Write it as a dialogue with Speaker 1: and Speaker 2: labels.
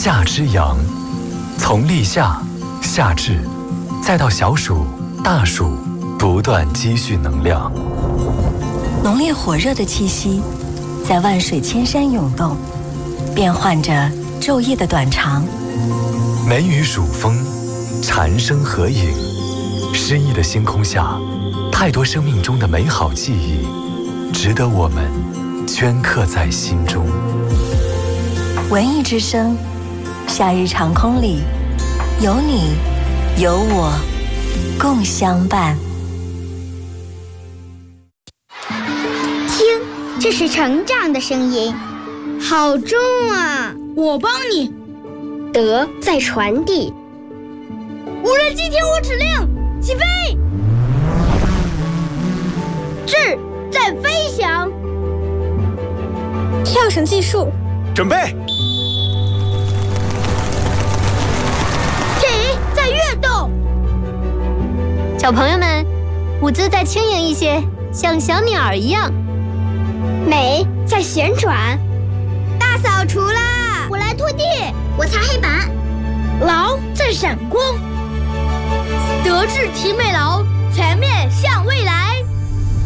Speaker 1: 夏之阳，从立夏、夏至，再到小暑、大暑，不断积蓄能量。
Speaker 2: 浓烈火热的气息在万水千山涌动，变换着昼夜的短长。
Speaker 1: 梅雨暑风，蝉声合影，诗意的星空下，太多生命中的美好记忆，值得我们镌刻在心中。
Speaker 2: 文艺之声，夏日长空里，有你，有我，共相伴。
Speaker 3: 听，这是成长的声音，好重啊！
Speaker 4: 我帮你。
Speaker 3: 德在传递。
Speaker 4: 无人机听我指令，起飞！
Speaker 3: 智在飞翔。
Speaker 4: 跳绳技术，
Speaker 5: 准备。
Speaker 3: 体在跃动。
Speaker 6: 小朋友们，舞姿再轻盈一些，像小鸟一样。
Speaker 3: 美在旋转。大扫除啦！我来拖地，我擦黑板。
Speaker 4: 劳在闪光。德智体美劳，全面向未来。